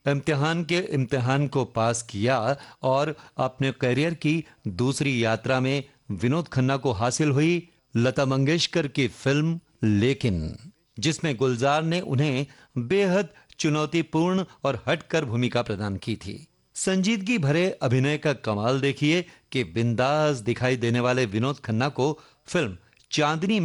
इम्तिहान को पास किया और अपने करियर की दूसरी यात्रा में विनोद खन्ना को हासिल हुई लता मंगेशकर की फिल्म लेकिन, जिसमें गुलजार ने उन्हें बेहद चुनौतीपूर्ण और हटकर भूमिका प्रदान की थी। संजीदगी भरे अभिनय का कमाल देखिए कि बिंदास दिखाई देने वाले विनोद खन्ना को फिल्म चांदनी